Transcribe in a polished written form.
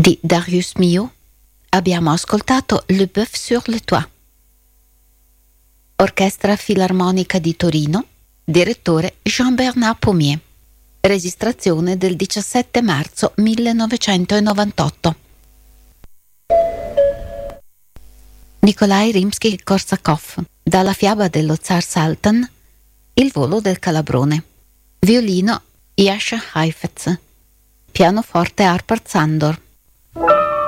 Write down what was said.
di Darius Milhaud abbiamo ascoltato Le Bœuf sur le Toit. Orchestra Filarmonica di Torino, direttore Jean-Bernard Pommier. Registrazione del 17 marzo 1998. Nikolai Rimsky-Korsakov, dalla fiaba dello Zar Sultan, Il volo del calabrone. Violino Jascha Heifetz. Pianoforte Arpad Sandor.